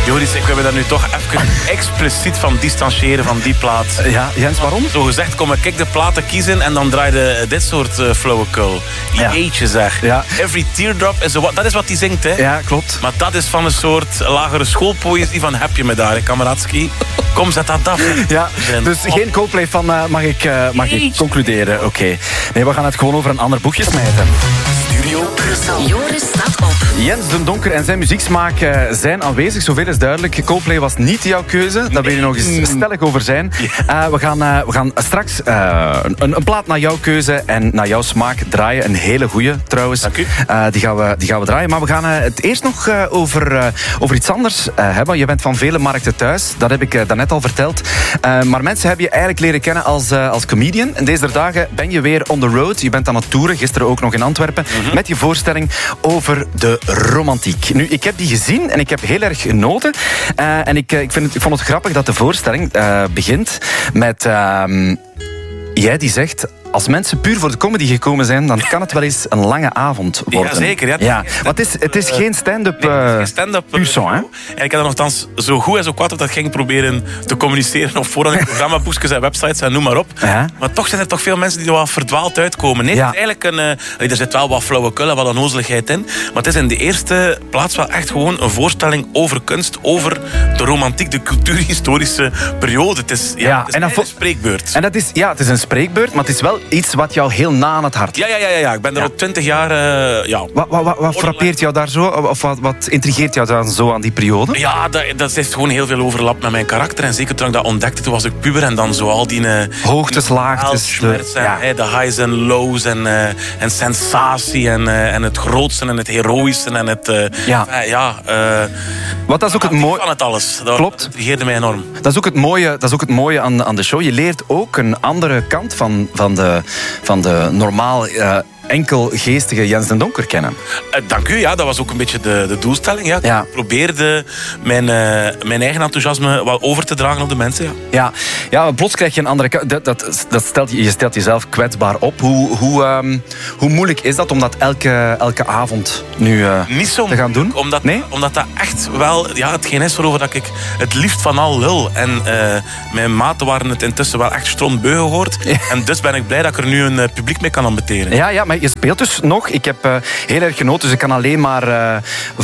Joris, ik wil me daar nu toch even expliciet van distancieren van die plaat. Ja, Jens, waarom? Zo gezegd, kom ik de platen kiezen en dan draaide dit soort flauwekul. Die eetje zeg. Ja. Every teardrop is dat is wat hij zingt, hè? Ja, klopt. Maar dat is van een soort lagere schoolpoëzie van heb je me daar, hè, kameradski. Kom, zet dat af. Ja, dus geen Coldplay van mag ik concluderen. Oké. Nee, we gaan het gewoon over een ander boekje smijten. Studio Brussel. Joris staat op. Jens den Donker en zijn muzieksmaak zijn aanwezig. Zoveel is duidelijk. Coldplay was niet jouw keuze. Daar wil je nog eens stellig over zijn. We gaan straks een plaat naar jouw keuze en naar jouw smaak draaien. Een hele goeie, trouwens. Dank u. Die gaan we draaien. Maar we gaan het eerst nog over iets anders hebben. Je bent van vele markten thuis. Dat heb ik daarnet al verteld. Maar mensen hebben je eigenlijk leren kennen als comedian. En deze dagen ben je weer on the road. Je bent aan het toeren. Gisteren ook nog in Antwerpen. Met je voorstelling over de romantiek. Nu, ik heb die gezien en ik heb heel erg genoten. En ik vond het grappig dat de voorstelling begint met... jij die zegt... Als mensen puur voor de comedy gekomen zijn, dan kan het wel eens een lange avond worden. Ja, zeker. Ja. Maar het is geen stand-up puur zo, hè? En ik heb er nogthans zo goed en zo kwaad op dat ik ging proberen te communiceren of voordat ik programmaboekjes en websites en noem maar op. Ja. Maar toch zijn er toch veel mensen die er wel verdwaald uitkomen. Nee, het is eigenlijk er zit wel wat flauwekul en wat onnozeligheid in. Maar het is in de eerste plaats wel echt gewoon een voorstelling over kunst, over de romantiek, de cultuurhistorische periode. Het is, een spreekbeurt. En dat is, het is een spreekbeurt, maar het is wel iets wat jou heel na aan het hart ligt. Ja. Ik ben er al 20 jaar... Wat frappeert jou daar zo? Of wat intrigeert jou dan zo aan die periode? Ja, dat heeft gewoon heel veel overlap met mijn karakter. En zeker toen ik dat ontdekte, toen was ik puber. En dan zo al die... hoogtes, laagtes. De highs en lows. En sensatie. En het grootste en het heroïsche. En het... Wat dat is ook het mooie... van het alles. Klopt. Dat intrigeerde mij enorm. Dat is ook het mooie aan de show. Je leert ook een andere kant van de normaal enkel geestige Jens den Donker kennen. Dank u, dat was ook een beetje de doelstelling. Ja. Ik probeerde mijn eigen enthousiasme wel over te dragen op de mensen. Ja, plots krijg je een andere kant. Je stelt jezelf kwetsbaar op. Hoe moeilijk is dat om dat elke avond nu niet zo te gaan doen? Omdat dat echt wel hetgeen is waarover dat ik het liefst van al lul. En mijn maten waren het intussen wel echt strontbeu gehoord. Ja. En dus ben ik blij dat ik er nu een publiek mee kan ambeteren. Ja, maar je speelt dus nog. Ik heb heel erg genoten, dus ik kan alleen maar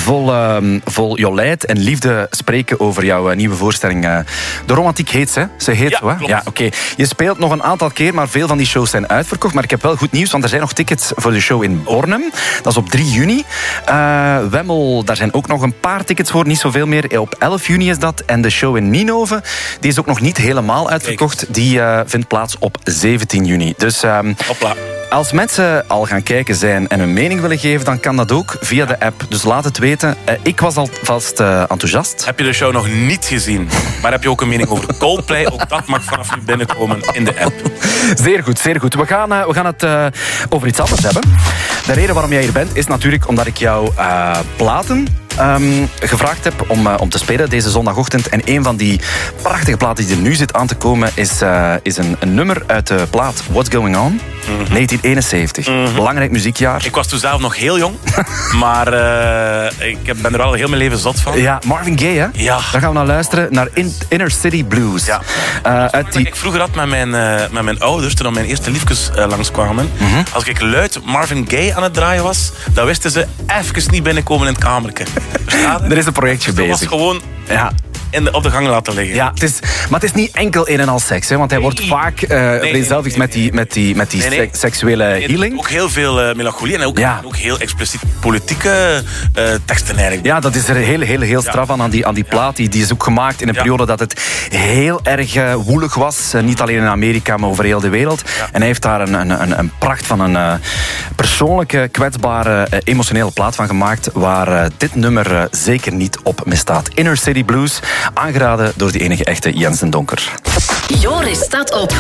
vol jolijt en liefde spreken over jouw nieuwe voorstelling. De romantiek heet ze. Ze heet zo, hè? Ja, oké. Je speelt nog een aantal keer, maar veel van die shows zijn uitverkocht. Maar ik heb wel goed nieuws, want er zijn nog tickets voor de show in Bornem. Dat is op 3 juni. Wemmel, daar zijn ook nog een paar tickets voor, niet zoveel meer. Op 11 juni is dat. En de show in Nienhoven, die is ook nog niet helemaal uitverkocht. Die vindt plaats op 17 juni. Dus... Hopla. Als mensen al gaan kijken zijn en een mening willen geven, dan kan dat ook via de app. Dus laat het weten. Ik was alvast enthousiast. Heb je de show nog niet gezien, maar heb je ook een mening over Coldplay? Ook dat mag vanaf nu binnenkomen in de app. Zeer goed, zeer goed. We gaan het over iets anders hebben. De reden waarom jij hier bent, is natuurlijk omdat ik jou platen gevraagd heb om te spelen deze zondagochtend. En een van die prachtige platen die er nu zit aan te komen is een nummer uit de plaat What's Going On? 1971. Belangrijk muziekjaar. Ik was toen zelf nog heel jong, maar ik ben er wel heel mijn leven zot van. Ja, Marvin Gaye, hè? Ja. Daar gaan we naar luisteren, naar Inner City Blues. Ja. Ik vroeger had met mijn ouders, toen mijn eerste liefjes langskwamen, als ik luid Marvin Gaye aan het draaien was, dan wisten ze even niet binnenkomen in het kamertje. Er is een projectje bezig. Dat was gewoon... Ja. Op de gang laten liggen. Ja, maar het is niet enkel een en al seks, hè, want hij wordt vaak vereenzelvigd met die seksuele healing. Ook heel veel melancholie en ook heel expliciet politieke teksten eigenlijk. Ja, dat is er heel straf aan die plaat. Die is ook gemaakt in een periode dat het heel erg woelig was. Niet alleen in Amerika, maar over heel de wereld. Ja. En hij heeft daar een pracht van een persoonlijke, kwetsbare, emotionele plaat van gemaakt, waar dit nummer zeker niet op misstaat. Inner City Blues. Aangeraden door die enige echte Jens den Donker. Joris staat op.